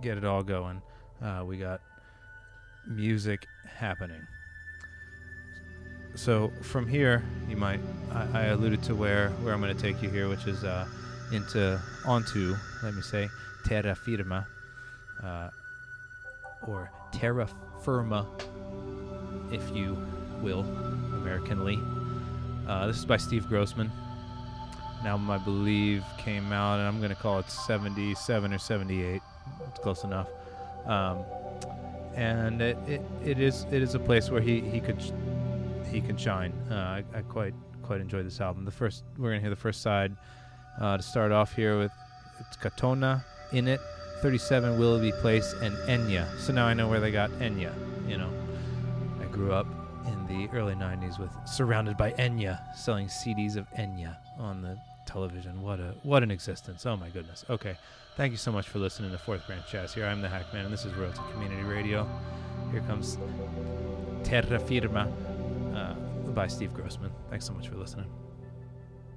get it all going. We got music happening. So from here, you might, I alluded to where I'm going to take you here, which is onto, let me say, terra firma, or terra firma, if you will, Americanly. This is by Steve Grossman. An album I believe came out, and I'm going to call it 77 or 78. It's close enough. And it is a place where he can shine. I quite enjoyed this album. We're gonna hear the first side to start off here with it's Katona, In It, 37 Willoughby Place, and Enya. So now I know where they got Enya. You know, I grew up in the early 90s surrounded by Enya, selling CDs of Enya on the television. What an existence. Oh my goodness. Okay, thank you so much for listening to Fourth Branch Jazz here. I'm the Hackman, and this is Royalty Community Radio. Here comes Terra Firma by Steve Grossman. Thanks so much for listening.